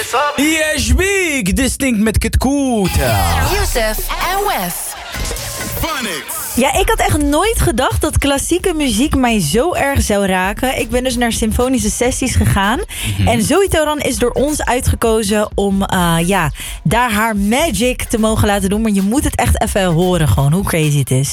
Yes, big. Distinct met Kitkoota. Youssef en Wes. Ja, ik had echt nooit gedacht dat klassieke muziek mij zo erg zou raken. Ik ben dus naar symfonische sessies gegaan. En Zoe Tauran is door ons uitgekozen om daar haar magic te mogen laten doen. Maar je moet het echt even horen gewoon, hoe crazy het is.